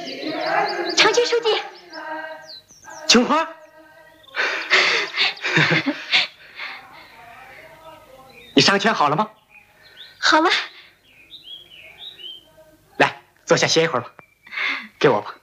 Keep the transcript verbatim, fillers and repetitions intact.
长军书记， 青花，你伤拳好了吗？ 好了。 来，坐下歇一会儿吧。给我吧。